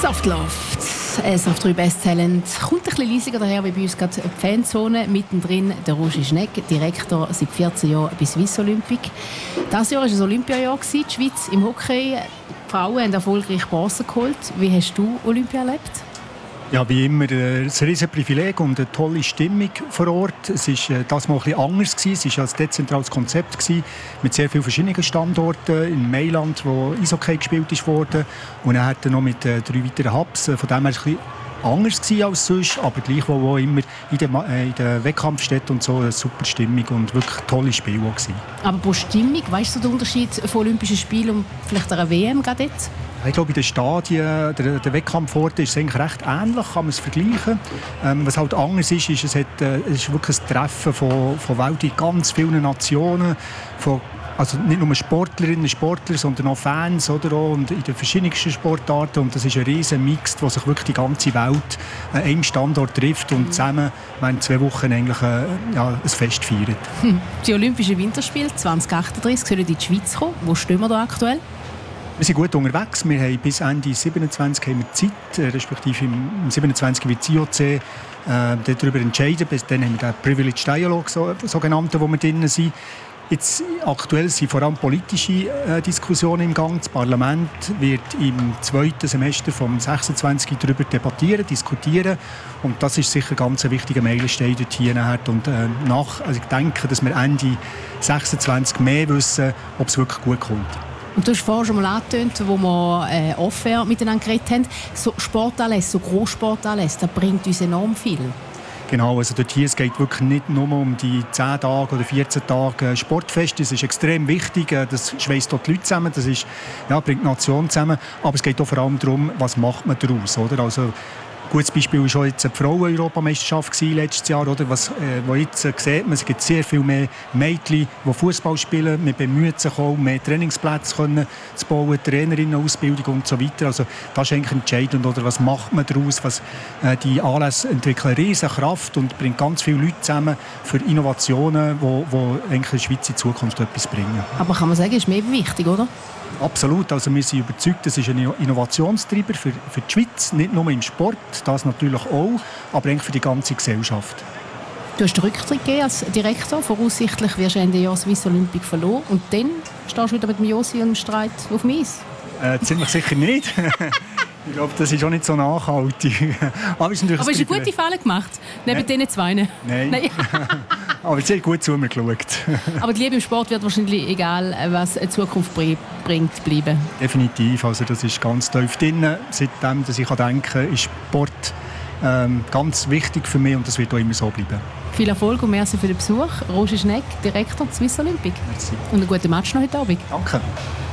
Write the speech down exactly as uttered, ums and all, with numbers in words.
Soft läuft. Es auf drei Best Talent kommt ein bisschen leisiger daher, wie bei uns gerade die Fanzone. Mittendrin der Roger Schneck, Direktor seit vierzehn Jahren bei Swiss Olympic. Dieses Jahr war ein Olympiajahr. Die Schweiz im Hockey. Die Frauen haben erfolgreich Bronze geholt. Wie hast du Olympia erlebt? Ja, wie immer ein riesiges Privileg und eine tolle Stimmung vor Ort. Es war das mal ein bisschen anders. Es war ein dezentrales Konzept mit sehr vielen verschiedenen Standorten. In Mailand, wo Eishockey gespielt wurde. Und dann noch mit drei weiteren Hubs. Von dem her war es anders als sonst, aber gleichwohl auch immer in den, in den Wettkampfstätten und so eine super Stimmung und wirklich tolle Spiele gewesen. Aber pro Stimmung, weißt du den Unterschied von Olympischen Spielen und vielleicht einer W M gerade jetzt? Ich glaube, in den Stadien, der, der Wettkampfort ist eigentlich recht ähnlich, kann man es vergleichen. Ähm, was halt anders ist, ist, es, hat, äh, es ist wirklich ein Treffen von, von weltweit ganz vielen Nationen, von also nicht nur Sportlerinnen und Sportler, sondern auch Fans oder auch, und in den verschiedensten Sportarten. Und das ist ein riesen Mix, wo sich wirklich die ganze Welt an einem Standort trifft und zusammen während zwei Wochen eigentlich äh, ja, ein Fest feiert. Hm. Die Olympischen Winterspiele zwanzig achtunddreißig sollen in die Schweiz kommen. Wo stehen wir da aktuell? Wir sind gut unterwegs. Wir haben bis Ende siebenundzwanzig haben wir Zeit, respektive im siebenundzwanzig wird das I O C äh, darüber entscheiden. Bis dann haben wir den Privileged Dialogue, so, sogenannten, wo wir drin sind. Jetzt, aktuell sind vor allem politische äh, Diskussionen im Gang. Das Parlament wird im zweiten Semester vom sechsundzwanzig darüber debattieren, diskutieren. Und das ist sicher ganz ein wichtiger Meilenstein dort hier nachher. Und äh, nach, also ich denke, dass wir Ende sechsundzwanzig mehr wissen, ob es wirklich gut kommt. Und du hast vorhin schon mal angetönt, wo wir äh, off-air miteinander geredet haben, so Sportanlässe, so Grosssportanlässe, das bringt uns enorm viel. Genau, also dort hier, es geht wirklich nicht nur um die zehn Tage oder vierzehn Tage Sportfest. Das ist extrem wichtig, das schweißt dort die Leute zusammen, das ist, ja, bringt die Nation zusammen. Aber es geht auch vor allem darum, was macht man daraus, oder? Also, ein gutes Beispiel war schon jetzt die Frauen-Europameisterschaft letztes Jahr. Oder? Was, äh, wo jetzt äh, sieht man, es gibt sehr viel mehr Mädchen, die Fußball spielen. Man bemüht sich auch, mehr Trainingsplätze können zu bauen, Trainerinnenausbildung und so weiter. Also, das ist eigentlich entscheidend. Oder? Was macht man daraus? Was, äh, die Anlässe entwickeln riesige Kraft und bringen ganz viele Leute zusammen für Innovationen, die eigentlich der Schweiz in Zukunft etwas bringen. Aber kann man sagen, ist mehr wichtig, oder? Absolut. Also wir sind überzeugt, das ist ein Innovationstreiber für, für die Schweiz, nicht nur im Sport, das natürlich auch, aber eigentlich für die ganze Gesellschaft. Du hast den Rücktritt gegeben als Direktor. Voraussichtlich wirst du Ende Jahr Swiss Olympic verloren. Und dann stehst du wieder mit dem Josi im Streit auf dem Eis. Äh, ziemlich sicher nicht. Ich glaube, das ist auch nicht so nachhaltig. Aber es ist, Aber ist eine gute Falle gemacht, neben Nein. diesen zwei. Nein. Nein. Aber sie hat gut zu mir geschaut. Aber die Liebe im Sport wird wahrscheinlich, egal was die Zukunft bringt, bleiben. Definitiv. Also das ist ganz tief drin. Seitdem dass ich denken kann, ist Sport ähm, ganz wichtig für mich und das wird auch immer so bleiben. Viel Erfolg und merci für den Besuch. Roger Schneck, Direktor Swiss Olympic. Merci. Und einen guten Match noch heute Abend. Danke.